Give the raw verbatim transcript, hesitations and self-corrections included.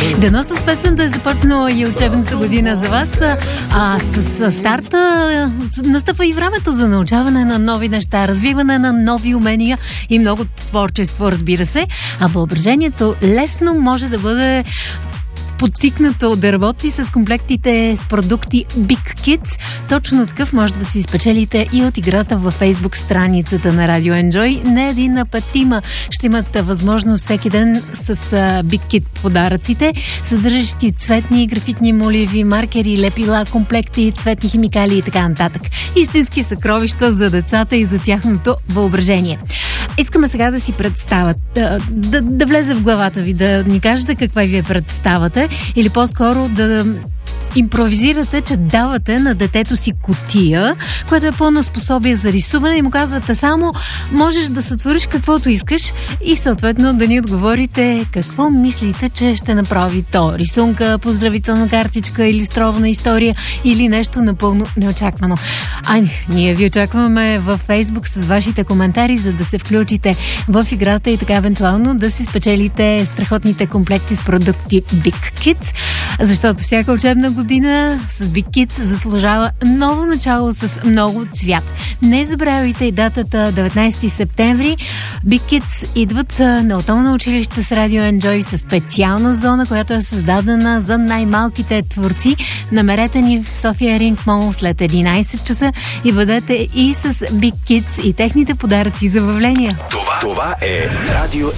Дано с песен да е започнала и учебната година за вас. А с, с старта настъпва и времето за научаване на нови неща, развиване на нови умения и много творчество, разбира се. А въображението лесно може да бъде подтикнато да работи с комплектите с продукти Big Kids. Точно такъв може да си спечелите и от играта във Facebook страницата на Radio Enjoy. Не един, а петима ще имат възможност всеки ден с Big Kid подаръците, съдържащи цветни графитни моливи, маркери, лепила, комплекти, цветни химикали и така нататък. Истински съкровища за децата и за тяхното въображение. Искаме сега да си представят, да, да, да влезе в главата ви, да ни кажете каква ви е представата, или по-скоро да импровизирате, че давате на детето си кутия, което е пълна способие за рисуване и му казвате само можеш да сътвориш каквото искаш и съответно да ни отговорите какво мислите, че ще направи то. Рисунка, поздравителна картичка, илюстрована история или нещо напълно неочаквано. А ние ви очакваме във Фейсбук с вашите коментари, за да се включите в играта и така евентуално да си спечелите страхотните комплекти с продукти Big Kids, защото всяка учебна година с Big Kids заслужава ново начало с много цвят. Не забравяйте и датата деветнайсети септември. Big Kids идват на Основно училище с Radio Enjoy със специална зона, която е създадена за най-малките творци. Намерете ни в София Ринг Мол след единайсет часа и бъдете и с Big Kids и техните подаръци и забавления. Това, това е Radio